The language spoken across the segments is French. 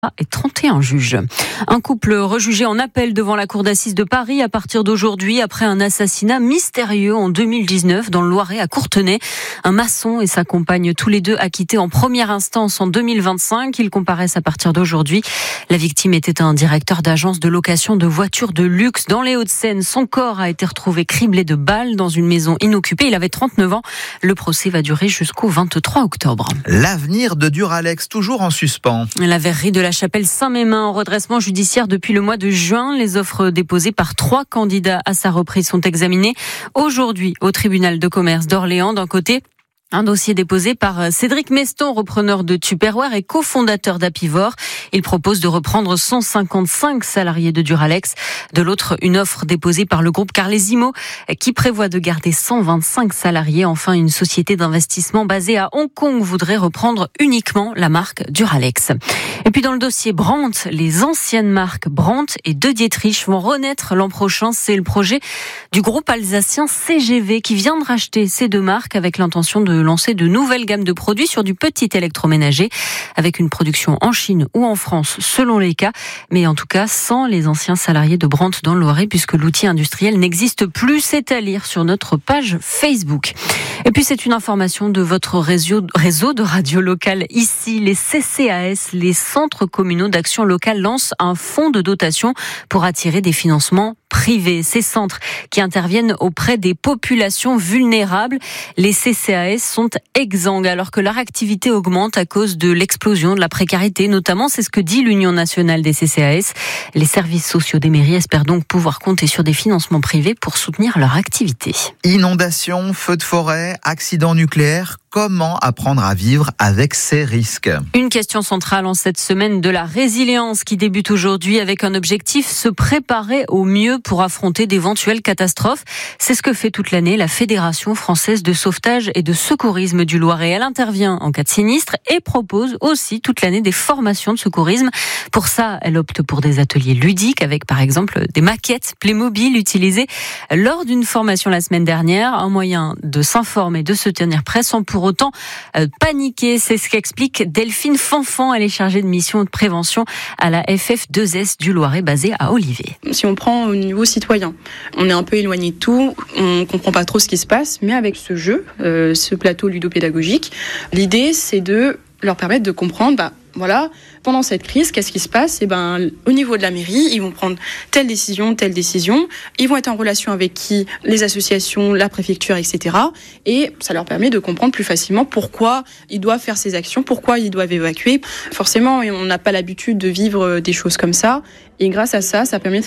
et 31 juges. Un couple rejugé en appel devant la cour d'assises de Paris à partir d'aujourd'hui après un assassinat mystérieux en 2019 dans le Loiret à Courtenay. Un maçon et sa compagne, tous les deux acquittés en première instance en 2025. Ils comparaissent à partir d'aujourd'hui. La victime était un directeur d'agence de location de voitures de luxe dans les Hauts-de-Seine. Son corps a été retrouvé criblé de balles dans une maison inoccupée. Il avait 39 ans. Le procès va durer jusqu'au 23 octobre. L'avenir de Duralex, toujours en suspens. La verrerie de la Chapelle Saint-Mémin en redressement judiciaire depuis le mois de juin. Les offres déposées par 3 candidats à sa reprise sont examinées aujourd'hui au tribunal de commerce d'Orléans. D'un côté, un dossier déposé par Cédric Meston, repreneur de Tupperware et cofondateur d'Apivor. Il propose de reprendre 155 salariés de Duralex. De l'autre, une offre déposée par le groupe Carlesimo qui prévoit de garder 125 salariés. Enfin, une société d'investissement basée à Hong Kong voudrait reprendre uniquement la marque Duralex. Et puis dans le dossier Brandt, les anciennes marques Brandt et De Dietrich vont renaître l'an prochain. C'est le projet du groupe alsacien CGV qui vient de racheter ces deux marques avec l'intention de lancer de nouvelles gammes de produits sur du petit électroménager avec une production en Chine ou en France selon les cas, mais en tout cas sans les anciens salariés de Brandt dans le Loiret puisque l'outil industriel n'existe plus. C'est à lire sur notre page Facebook. Et puis c'est une information de votre réseau de radio locale ici. Les CCAS, les centres communaux d'action locale, lancent un fonds de dotation pour attirer des financements privés. Ces centres qui interviennent auprès des populations vulnérables, les CCAS sont exsangues alors que leur activité augmente à cause de l'explosion de la précarité. Notamment, c'est ce que dit l'Union nationale des CCAS. Les services sociaux des mairies espèrent donc pouvoir compter sur des financements privés pour soutenir leur activité. Inondations, feux de forêt, accidents nucléaires, comment apprendre à vivre avec ces risques ? Une question centrale en cette semaine de la résilience qui débute aujourd'hui avec un objectif, se préparer au mieux pour affronter d'éventuelles catastrophes. C'est ce que fait toute l'année la Fédération française de sauvetage et de secourisme du Loiret. Elle intervient en cas de sinistre et propose aussi toute l'année des formations de secourisme. Pour ça, elle opte pour des ateliers ludiques avec par exemple des maquettes Playmobil utilisées lors d'une formation la semaine dernière. Un moyen de s'informer, de se tenir prêt sans pour autant paniquer. C'est ce qu'explique Delphine Fanfan. Elle est chargée de mission de prévention à la FF2S du Loiret basée à Olivet. Si on prend au niveau citoyen, on est un peu éloigné de tout, on comprend pas trop ce qui se passe, mais avec ce jeu, ce plateau ludopédagogique, l'idée c'est de leur permettre de comprendre, voilà, pendant cette crise, qu'est-ce qui se passe ? Au niveau de la mairie, ils vont prendre telle décision. Ils vont être en relation avec qui ? Les associations, la préfecture, etc. Et ça leur permet de comprendre plus facilement pourquoi ils doivent faire ces actions, pourquoi ils doivent évacuer. Forcément, on n'a pas l'habitude de vivre des choses comme ça. Et grâce à ça, ça permet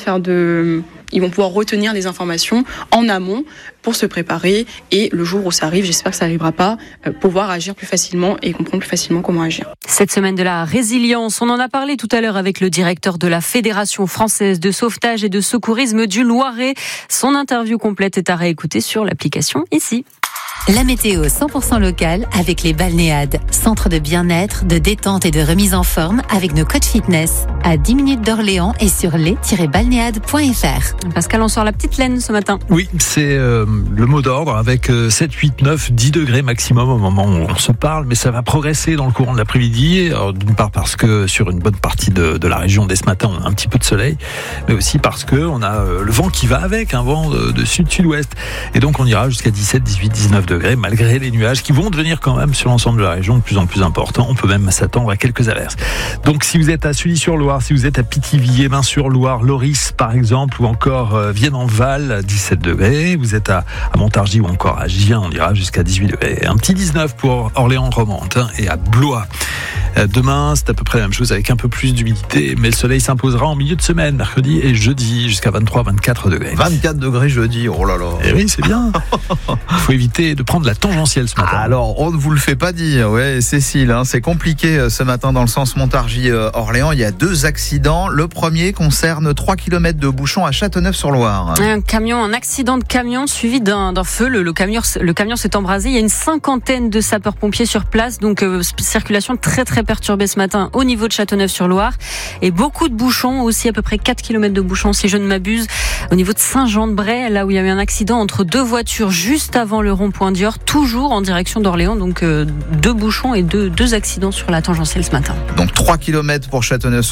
ils vont pouvoir retenir les informations en amont pour se préparer. Et le jour où ça arrive, j'espère que ça n'arrivera pas, pouvoir agir plus facilement et comprendre plus facilement comment agir. Cette semaine de la résilience, on en a parlé tout à l'heure avec le directeur de la Fédération française de sauvetage et de secourisme du Loiret. Son interview complète est à réécouter sur l'application ici. La météo 100% locale avec les Balnéades, centre de bien-être, de détente et de remise en forme avec nos coachs fitness à 10 minutes d'Orléans et sur les-balnéades.fr. Pascal, on sort la petite laine ce matin. Oui, c'est le mot d'ordre avec 7, 8, 9, 10 degrés maximum au moment où on se parle, mais ça va progresser dans le courant de l'après-midi. Alors, d'une part parce que sur une bonne partie de la région dès ce matin, on a un petit peu de soleil, mais aussi parce que on a le vent qui va avec, un vent de sud-sud-ouest. Et donc on ira jusqu'à 17, 18, 19 degrés malgré les nuages qui vont devenir quand même sur l'ensemble de la région de plus en plus importants. On peut même s'attendre à quelques averses. Donc si vous êtes à Sully-sur-Loire, si vous êtes à Pithiviers, Main-sur-Loire, Loris par exemple, ou encore Vienne-en-Val, 17 degrés. Vous êtes à Montargis ou encore à Gien, on ira jusqu'à 18 degrés. Un petit 19 pour Orléans-Romande et à Blois. Demain, c'est à peu près la même chose avec un peu plus d'humidité, mais le soleil s'imposera en milieu de semaine, mercredi et jeudi, jusqu'à 23-24 degrés. 24 degrés jeudi, oh là là. Et oui, c'est bien. Il faut éviter de prendre la tangentielle ce matin. Alors, on ne vous le fait pas dire, ouais, Cécile, c'est compliqué ce matin dans le sens Montargis-Orléans. Il y a 2 accidents. Le premier concerne 3 km de bouchons à Châteauneuf-sur-Loire. Un accident de camion suivi d'un feu. Le camion s'est embrasé. Il y a une 50aine de sapeurs-pompiers sur place, donc circulation très très perturbée ce matin au niveau de Châteauneuf-sur-Loire et beaucoup de bouchons aussi, à peu près 4 km de bouchons si je ne m'abuse, au niveau de Saint-Jean-de-Bray, là où il y a eu un accident entre 2 voitures juste avant le rond-point d'York, toujours en direction d'Orléans, donc 2 bouchons et 2 accidents sur la tangentielle ce matin. Donc 3 km pour Châteauneuf